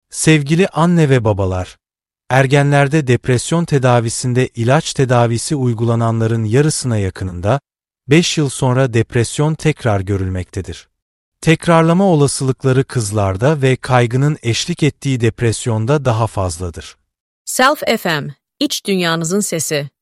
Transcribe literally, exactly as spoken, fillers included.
Sevgili anne ve babalar, ergenlerde depresyon tedavisinde ilaç tedavisi uygulananların yarısına yakınında, beş yıl sonra depresyon tekrar görülmektedir. Tekrarlama olasılıkları kızlarda ve kaygının eşlik ettiği depresyonda daha fazladır. Self F M, iç dünyanızın sesi.